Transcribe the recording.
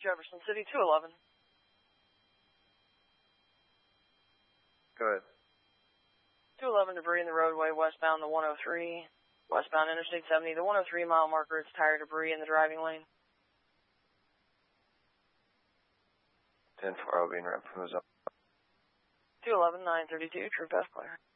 Jefferson City, 211. Go ahead. 211, debris in the roadway westbound the 103, westbound Interstate 70. The 103 mile marker, it's tire debris in the driving lane. 10-4, I'll be in route from the zone. 211, 932, true path clear.